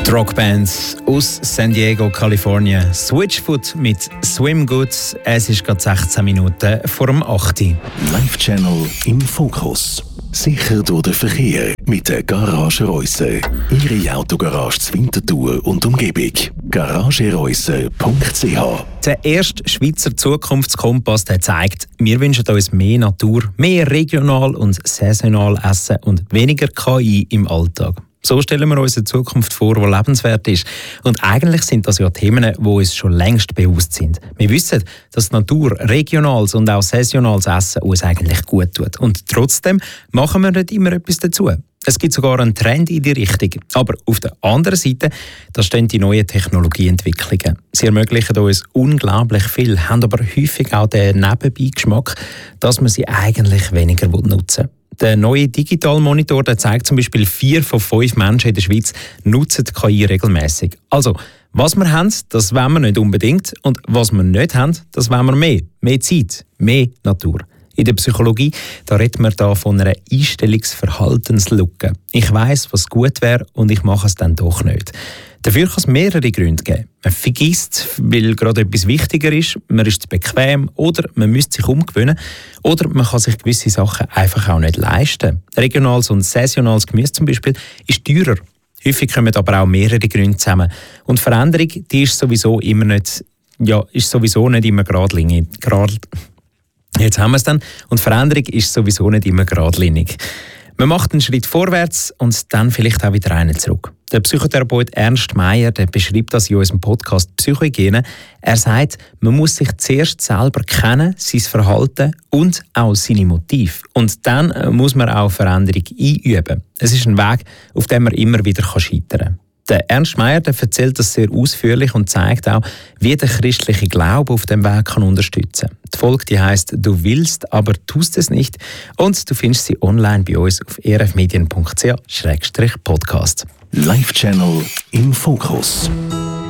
Die Rockband aus San Diego, Kalifornien. Switchfoot mit Swim Good. Es ist gerade 16 Minuten vor dem 8. Live-Channel im Fokus. Sicher durch den Verkehr mit der Garage Reusser. Ihre Autogarage zur Winterthur und Umgebung. garagereusser.ch. Der erste Schweizer Zukunftskompass der zeigt, wir wünschen uns mehr Natur, mehr regional und saisonal Essen und weniger KI im Alltag. So stellen wir uns eine Zukunft vor, die lebenswert ist. Und eigentlich sind das ja Themen, die uns schon längst bewusst sind. Wir wissen, dass Natur, regionales und auch saisonales Essen uns eigentlich gut tut. Und trotzdem machen wir nicht immer etwas dazu. Es gibt sogar einen Trend in die Richtung. Aber auf der anderen Seite, da stehen die neuen Technologieentwicklungen. Sie ermöglichen uns unglaublich viel, haben aber häufig auch den Nebenbeigeschmack, dass man sie eigentlich weniger nutzen will. Der neue Digital-Monitor zeigt zum Beispiel, 4 von 5 Menschen in der Schweiz nutzen KI regelmäßig. Also, was wir haben, das wollen wir nicht unbedingt. Und was wir nicht haben, das wollen wir mehr. Mehr Zeit, mehr Natur. In der Psychologie da redet man da von einer Einstellungsverhaltenslücke. Ich weiss, was gut wäre und ich mache es dann doch nicht. Dafür kann es mehrere Gründe geben. Man vergisst, weil gerade etwas wichtiger ist, man ist zu bequem oder man müsste sich umgewöhnen oder man kann sich gewisse Sachen einfach auch nicht leisten. Regionales und saisonales Gemüse zum Beispiel ist teurer. Häufig kommen aber auch mehrere Gründe zusammen. Und Veränderung, die ist sowieso nicht immer geradlinig. Jetzt haben wir es dann. Und Veränderung ist sowieso nicht immer geradlinig. Man macht einen Schritt vorwärts und dann vielleicht auch wieder einen zurück. Der Psychotherapeut Ernst Meier, der beschreibt das in unserem Podcast Psychohygiene. Er sagt, man muss sich zuerst selber kennen, sein Verhalten und auch seine Motive. Und dann muss man auch Veränderung einüben. Es ist ein Weg, auf dem man immer wieder scheitern kann. Der Ernst Meier erzählt das sehr ausführlich und zeigt auch, wie der christliche Glaube auf dem Weg unterstützen kann. Die Folge die heisst «Du willst, aber tust es nicht» und du findest sie online bei uns auf erfmedien.ch/podcast. Live-Channel im Fokus.